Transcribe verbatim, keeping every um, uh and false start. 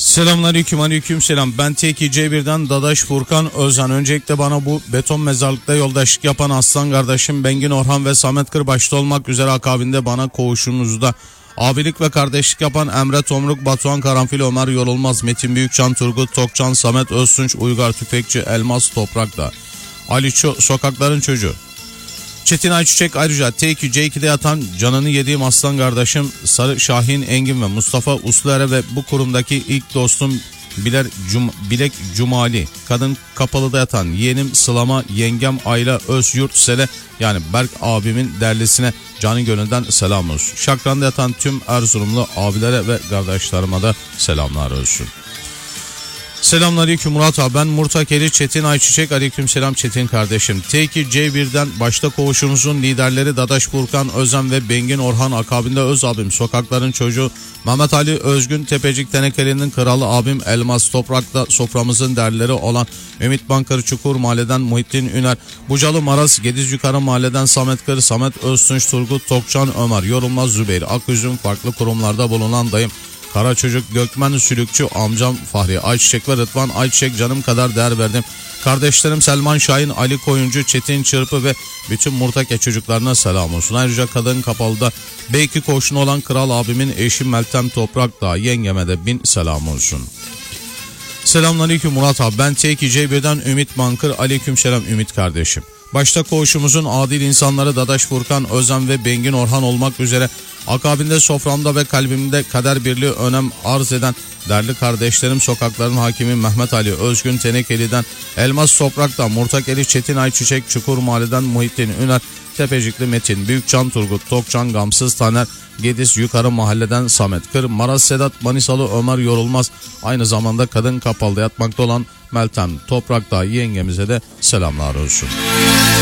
Selamünaleyküm, aleyküm selam. Ben T iki C bir'den Dadaş Furkan Özhan. Öncelikle bana bu beton mezarlıkta yoldaşlık yapan aslan kardeşim Bengin Orhan ve Samet Kır başta olmak üzere akabinde bana koğuşumuzda abilik ve kardeşlik yapan Emre Tomruk, Batuhan Karanfil, Ömer Yorulmaz, Metin Büyükcan, Turgut Tokcan, Samet Öztunç, Uygar Tüfekçi, Elmas Toprak'ta, Ali Ço- Sokakların Çocuğu, Çetin Ayçiçek, ayrıca T iki C iki'de yatan canını yediğim aslan kardeşim Sarı Şahin Engin ve Mustafa Usluere ve bu kurumdaki ilk dostum Biler Cum, Bilek Cumali, kadın kapalıda yatan yeğenim Sılama, yengem Ayla Özyurt Sele, yani Berk abimin derlisine canı gönülden selam olsun. Şakran'da yatan tüm Erzurumlu abilere ve kardeşlerime de selamlar olsun. Selamünaleyküm Murat abi, ben Murtakeli Çetin Ayçiçek. Aleyküm selam Çetin kardeşim. T iki C bir'den başta koğuşumuzun liderleri Dadaş Furkan Özhan ve Bengin Orhan, akabinde Öz abim Sokakların Çocuğu Mehmet Ali Özgün, Tepecik Tenekeli'nin kralı abim Elmas Toprak'ta soframızın derleri olan Ümit Bankır Çukur Mahalle'den Muhittin Üner, Bucalı Maras Gediz Yukarı Mahalle'den Samet Kır, Samet Öztunç, Turgut Tokcan, Ömer Yorulmaz, Zübeyir Aküzüm, farklı kurumlarda bulunan dayım Kara Çocuk, Gökmen Sülükçü, amcam Fahri Ayçiçek ve Rıdvan Ayçiçek, canım kadar değer verdim. Kardeşlerim Selman Şahin, Ali Koyuncu, Çetin Çırpı ve bütün Murtake çocuklarına selam olsun. Ayrıca kadın kapalıda B iki koğuşunu olan kral abimin eşi Meltem Toprak da, yengeme de bin selam olsun. Selamünaleyküm Murat abi, ben T iki C bir'den Ümit Bankır. Aleyküm selam Ümit kardeşim. Başta koğuşumuzun adil insanları Dadaş Furkan Özhan ve Bengin Orhan olmak üzere akabinde soframda ve kalbimde kader birliği önem arz eden değerli kardeşlerim Sokakların Hakimi Mehmet Ali Özgün Tenekeli'den, Elmas Toprak'tan Murtakeli Çetin Ayçiçek, Çukur Mahalle'den Muhittin Üner, Tepecikli Metin Büyükcan, Turgut Tokcan, Gamsız Taner, Gediz Yukarı Mahalle'den Samet Kır, Maras Sedat, Manisalı Ömer Yorulmaz, aynı zamanda kadın kapalıda yatmakta olan Meltem Toprak'ta yengemize de selamlar olsun.